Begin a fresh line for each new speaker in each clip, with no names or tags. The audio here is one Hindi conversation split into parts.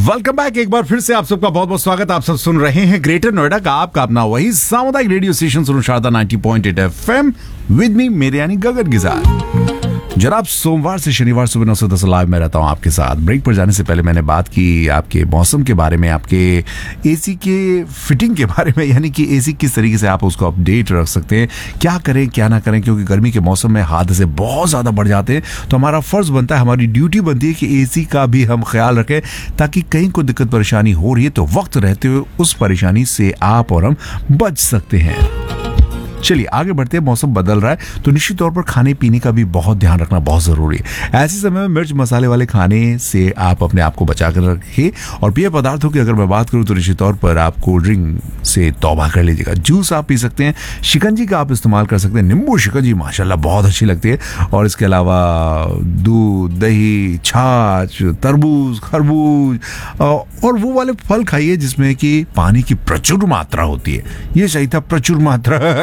Welcome back. एक बार फिर से आप सबका बहुत बहुत स्वागत। आप सब सुन रहे हैं ग्रेटर नोएडा का आपका अपना वही सामुदायिक रेडियो स्टेशन सुनो शारदा 90.8 FM विद मी मेरे यानी गगन के साथ। जनाब, सोमवार से शनिवार सुबह 9 से 10 लाइव में रहता हूं आपके साथ। ब्रेक पर जाने से पहले मैंने बात की आपके मौसम के बारे में, आपके एसी के फिटिंग के बारे में, यानी कि एसी किस तरीके से आप उसको अपडेट रख सकते हैं, क्या करें क्या ना करें, क्योंकि गर्मी के मौसम में हादसे बहुत ज़्यादा बढ़ जाते हैं। तो हमारा फर्ज बनता है, हमारी ड्यूटी बनती है कि एसी का भी हम ख्याल रखें, ताकि कहीं को दिक्कत परेशानी हो रही है तो वक्त रहते हुए उस परेशानी से आप और हम बच सकते हैं। चलिए आगे बढ़ते हैं। मौसम बदल रहा है तो निश्चित तौर पर खाने पीने का भी बहुत ध्यान रखना बहुत जरूरी है। ऐसे समय में मिर्च मसाले वाले खाने से आप अपने आप को बचा कर रखिए। और पेय पदार्थों की अगर मैं बात करूं तो निश्चित तौर पर आप कोल्ड ड्रिंक से तौबा कर लीजिएगा। जूस आप पी सकते हैं, शिकंजी का आप इस्तेमाल कर सकते हैं। नींबू शिकंजी माशाल्लाह बहुत अच्छी लगती है। और इसके अलावा दूध, दही, छाछ, तरबूज, खरबूज और वो वाले फल खाइए जिसमें कि पानी की प्रचुर मात्रा होती है। ये सही था, प्रचुर मात्रा।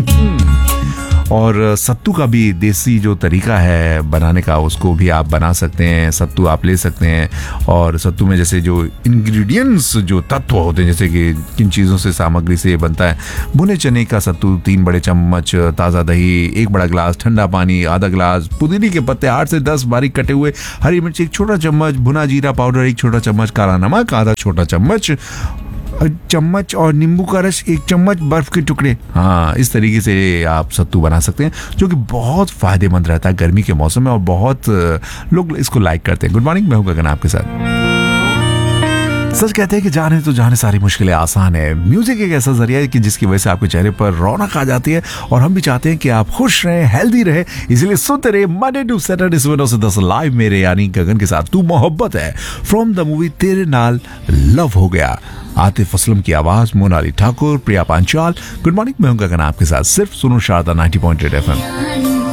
और सत्तू का भी देसी जो तरीका है बनाने का, उसको भी आप बना सकते हैं। सत्तू आप ले सकते हैं और सत्तू में जैसे जो इंग्रेडिएंट्स, जो तत्व होते हैं, जैसे कि किन चीज़ों से, सामग्री से बनता है। भुने चने का सत्तू 3 बड़े चम्मच, ताज़ा दही 1 बड़ा गिलास, ठंडा पानी आधा गिलास, पुदीने के पत्ते 8 से 10 बारीक कटे हुए, हरी मिर्च 1 छोटा चम्मच, भुना जीरा पाउडर 1 छोटा चम्मच, काला नमक आधा छोटा चम्मच और नींबू का रस 1 चम्मच, बर्फ के टुकड़े। हाँ, इस तरीके से आप सत्तू बना सकते हैं, जो कि बहुत फायदेमंद रहता है गर्मी के मौसम में और बहुत लोग इसको लाइक करते हैं। गुड मॉर्निंग, मैं हूं गगन आपके साथ। सच कहते हैं कि जाने तो जाने सारी मुश्किलें आसान है। म्यूजिक एक ऐसा जरिया है कि जिसकी वजह से आपके चेहरे पर रौनक आ जाती है और हम भी चाहते हैं कि आप खुश रहें, हेल्दी रहे। इसलिए सुनते रहे मंडे टू सैटरडे सुबह 9 से 10 लाइव मेरे यानी गगन के साथ। तू मोहब्बत है फ्रॉम द मूवी तेरे नाल लव हो गया। आतिफ असलम की आवाज, मोनाली ठाकुर, प्रिया पांचाल। गुड मॉर्निंग, मैं हूं गगन आपके साथ, सिर्फ सुनो शारदा 90.8 FM।